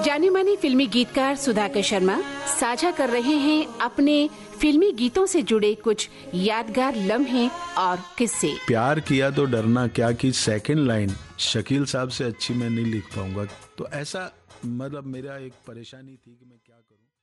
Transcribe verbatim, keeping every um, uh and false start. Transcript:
जाने माने फिल्मी गीतकार सुधाकर शर्मा साझा कर रहे हैं अपने फिल्मी गीतों से जुड़े कुछ यादगार लम्हे और किस्से। प्यार किया तो डरना क्या की सेकंड लाइन शकील साहब से अच्छी मैं नहीं लिख पाऊंगा, तो ऐसा मतलब मेरा एक परेशानी थी कि मैं क्या करूं।